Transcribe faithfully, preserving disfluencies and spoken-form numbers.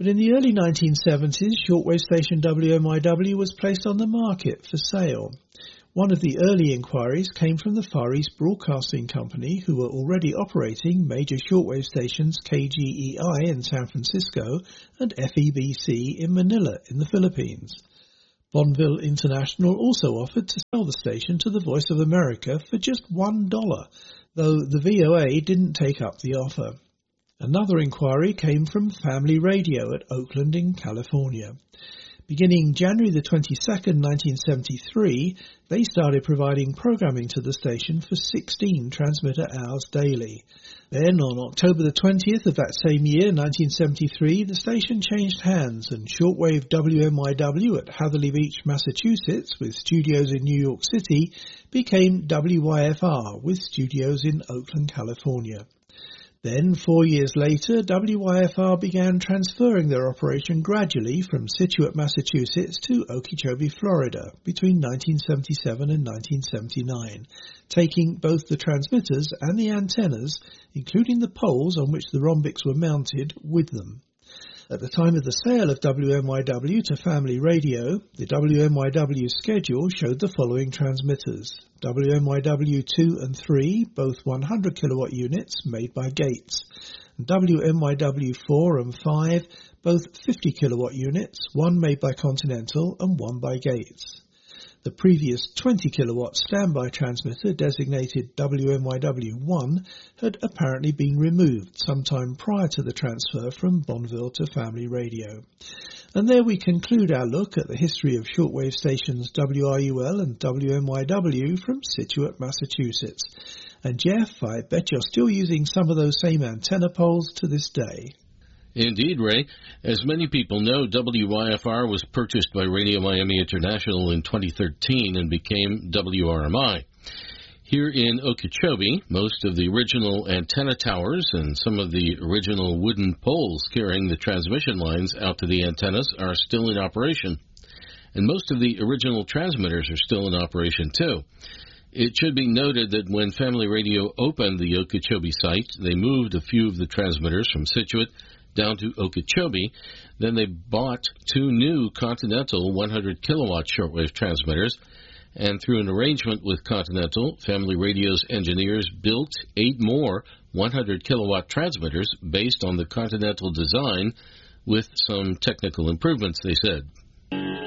But in the early nineteen seventies, shortwave station W M I W was placed on the market for sale. One of the early inquiries came from the Far East Broadcasting Company, who were already operating major shortwave stations K G E I in San Francisco and F E B C in Manila in the Philippines. Bonneville International also offered to sell the station to the Voice of America for just one dollar, though the V O A didn't take up the offer. Another inquiry came from Family Radio at Oakland in California. Beginning January the twenty-second, nineteen seventy-three, they started providing programming to the station for sixteen transmitter hours daily. Then, on October the twentieth of that same year, nineteen seventy-three, the station changed hands and shortwave W M I W at Hatherley Beach, Massachusetts, with studios in New York City, became W Y F R, with studios in Oakland, California. Then, four years later, W Y F R began transferring their operation gradually from Scituate, Massachusetts to Okeechobee, Florida, between nineteen seventy-seven and nineteen seventy-nine, taking both the transmitters and the antennas, including the poles on which the rhombics were mounted, with them. At the time of the sale of W M I W to Family Radio, the W M I W schedule showed the following transmitters: W M I W two and three, both one hundred kilowatt units made by Gates; W M I W four and five, both fifty kilowatt units, one made by Continental and one by Gates. The previous twenty kilowatt standby transmitter, designated W M I W one, had apparently been removed sometime prior to the transfer from Bonneville to Family Radio. And there we conclude our look at the history of shortwave stations W R U L and W M I W from Scituate, Massachusetts. And Jeff, I bet you're still using some of those same antenna poles to this day. Indeed, Ray. As many people know, W Y F R was purchased by Radio Miami International in twenty thirteen and became W R M I. Here in Okeechobee, most of the original antenna towers and some of the original wooden poles carrying the transmission lines out to the antennas are still in operation. And most of the original transmitters are still in operation, too. It should be noted that when Family Radio opened the Okeechobee site, they moved a few of the transmitters from Scituate down to Okeechobee. Then they bought two new Continental one hundred kilowatt shortwave transmitters, and through an arrangement with Continental, Family Radio's engineers built eight more one hundred kilowatt transmitters based on the Continental design with some technical improvements, they said.